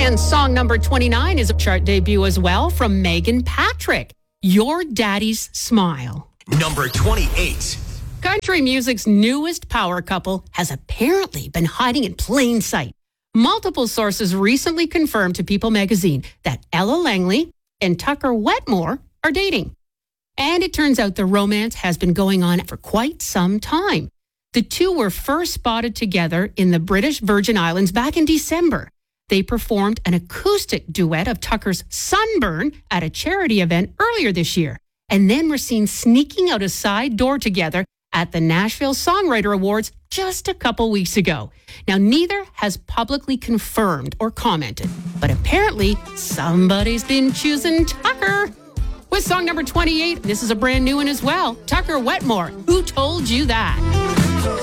And song number 29 is a chart debut as well from Megan Patrick, Your Daddy's Smile. Number 28. Country music's newest power couple has apparently been hiding in plain sight. Multiple sources recently confirmed to People magazine that Ella Langley and Tucker Wetmore are dating. And it turns out the romance has been going on for quite some time. The two were first spotted together in the British Virgin Islands back in December. They performed an acoustic duet of Tucker's Sunburn at a charity event earlier this year, and then were seen sneaking out a side door together at the Nashville Songwriter Awards just a couple weeks ago. Now, neither has publicly confirmed or commented, but apparently somebody's been choosing Tucker. With song number 28, this is a brand new one as well. Tucker Wetmore, Who Told You That?